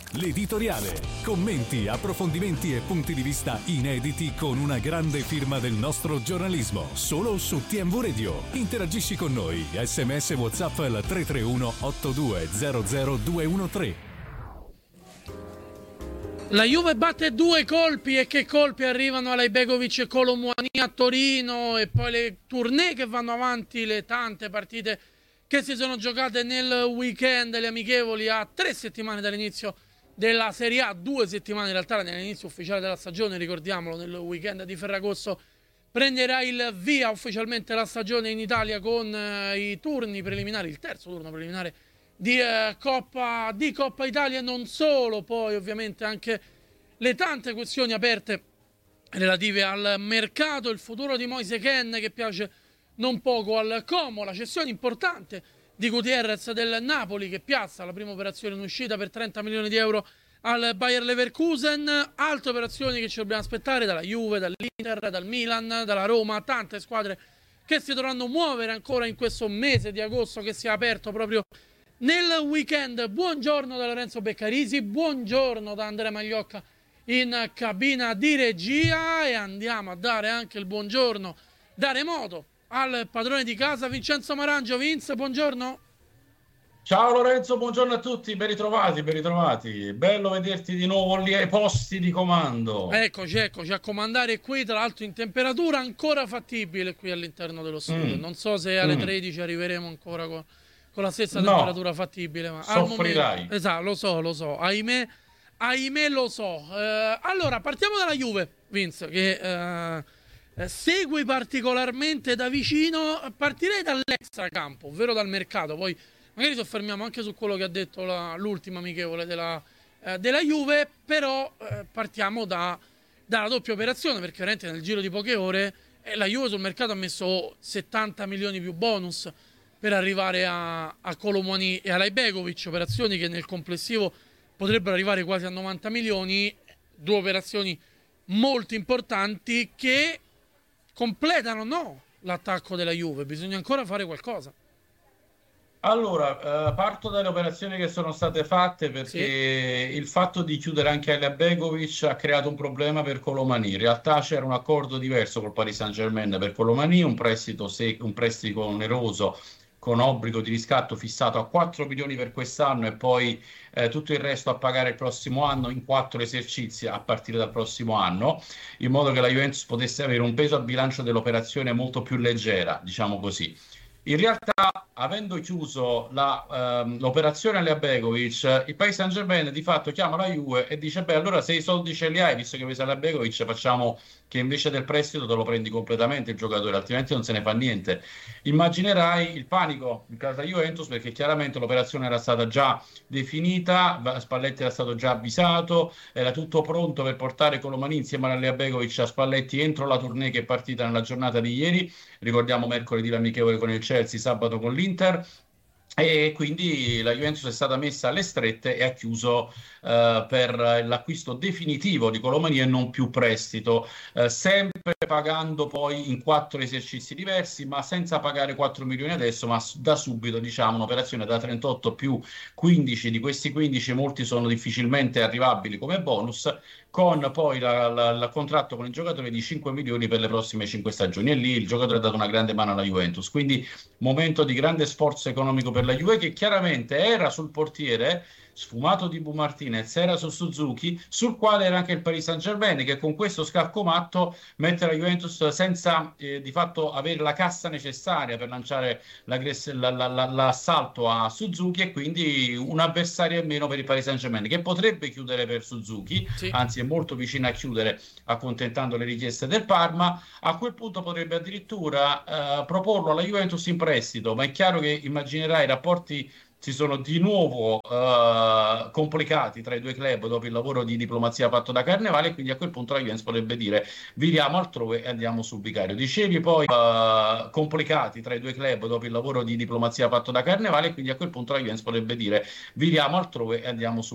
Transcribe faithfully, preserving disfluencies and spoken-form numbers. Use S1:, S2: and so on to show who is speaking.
S1: l'editoriale. Commenti, approfondimenti e punti di vista inediti con una grande firma del nostro giornalismo. Solo su T M V Radio. Interagisci con noi. Sms WhatsApp al tre tre uno otto due zero zero due uno tre.
S2: La Juve batte due colpi, e che colpi arrivano alla Ibegovic e Kolo Muani a Torino, e poi le tournée che vanno avanti, le tante partite che si sono giocate nel weekend, le amichevoli a tre settimane dall'inizio della Serie A, due settimane in realtà dall'inizio ufficiale della stagione, ricordiamolo, nel weekend di Ferragosto prenderà il via ufficialmente la stagione in Italia con eh, i turni preliminari, il terzo turno preliminare di, eh, Coppa, di Coppa Italia, e non solo, poi ovviamente anche le tante questioni aperte relative al mercato, il futuro di Moise Kean che piace non poco al Como, la cessione importante di Gutierrez del Napoli che piazza la prima operazione in uscita per trenta milioni di euro al Bayer Leverkusen, altre operazioni che ci dobbiamo aspettare dalla Juve, dall'Inter, dal Milan, dalla Roma, tante squadre che si dovranno muovere ancora in questo mese di agosto che si è aperto proprio nel weekend. Buongiorno da Lorenzo Beccarisi, buongiorno da Andrea Magliocca in cabina di regia, e andiamo a dare anche il buongiorno da remoto al padrone di casa Vincenzo Marangio. Vince, buongiorno.
S3: Ciao Lorenzo, buongiorno a tutti, ben ritrovati, ben ritrovati. Bello vederti di nuovo lì ai posti di comando.
S2: Eccoci, eccoci a comandare qui, tra l'altro in temperatura ancora fattibile qui all'interno dello studio. Mm. Non so se alle mm. tredici arriveremo ancora con, con la stessa
S3: no,
S2: temperatura fattibile, ma
S3: soffrirai.
S2: Al momento, esatto, lo so, lo so, ahimè, ahimè lo so. Eh, allora, partiamo dalla Juve, Vince, che eh, segui particolarmente da vicino. Partirei dall'extracampo, ovvero dal mercato, poi magari soffermiamo anche su quello che ha detto la, l'ultima amichevole della, eh, della Juve, però eh, partiamo da, dalla doppia operazione, perché veramente nel giro di poche ore eh, la Juve sul mercato ha messo settanta milioni più bonus per arrivare a, a Kolo Muani e alla Ibegovic, operazioni che nel complessivo potrebbero arrivare quasi a novanta milioni, due operazioni molto importanti che completano no, l'attacco della Juve, bisogna ancora fare qualcosa.
S3: Allora, eh, parto dalle operazioni che sono state fatte, perché sì, il fatto di chiudere anche Alea Begovic ha creato un problema per Kolo Muani. In realtà c'era un accordo diverso col Paris Saint-Germain per Kolo Muani, un prestito, sec- un prestito oneroso con obbligo di riscatto fissato a quattro milioni per quest'anno e poi eh, tutto il resto a pagare il prossimo anno in quattro esercizi a partire dal prossimo anno, in modo che la Juventus potesse avere un peso a bilancio dell'operazione molto più leggera, diciamo così. In realtà, avendo chiuso la, ehm, l'operazione Alea Begovic, il Paris Saint-Germain di fatto chiama la Juve e dice: beh, allora se i soldi ce li hai, visto che avete Alea Begovic, facciamo che invece del prestito te lo prendi completamente il giocatore, altrimenti non se ne fa niente. Immaginerai il panico in casa Juventus, perché chiaramente l'operazione era stata già definita, Spalletti era stato già avvisato, era tutto pronto per portare Kolo Muani insieme a Alea Begovic a Spalletti entro la tournée che è partita nella giornata di ieri. Ricordiamo mercoledì l'amichevole con il Chelsea, sabato con l'Inter, e quindi la Juventus è stata messa alle strette e ha chiuso uh, per l'acquisto definitivo di Kolo Muani e non più prestito, uh, sempre pagando poi in quattro esercizi diversi, ma senza pagare quattro milioni adesso, ma da subito, diciamo, un'operazione da trentotto più quindici. Di questi quindici molti sono difficilmente arrivabili come bonus, con poi la, la, il contratto con il giocatore di cinque milioni per le prossime cinque stagioni, e lì il giocatore ha dato una grande mano alla Juventus. Quindi momento di grande sforzo economico per la Juve, che chiaramente era sul portiere sfumato di Bu Martinez, era su Suzuki, sul quale era anche il Paris Saint-Germain, che con questo scaccomatto mette la Juventus senza eh, di fatto avere la cassa necessaria per lanciare la, la, la, l'assalto a Suzuki, e quindi un avversario in meno per il Paris Saint-Germain, che potrebbe chiudere per Suzuki, sì, anzi è molto vicino a chiudere, accontentando le richieste del Parma. A quel punto potrebbe addirittura eh, proporlo alla Juventus in prestito, ma è chiaro che immaginerai i rapporti si sono di nuovo uh, complicati tra i due club dopo il lavoro di diplomazia fatto da Carnevale, e quindi a quel punto la Juventus potrebbe dire: viriamo altrove e andiamo sul Vicario. Dicevi poi uh, complicati tra i due club dopo il lavoro di diplomazia fatto da Carnevale, e quindi a quel punto la Juventus potrebbe dire: viriamo altrove e andiamo su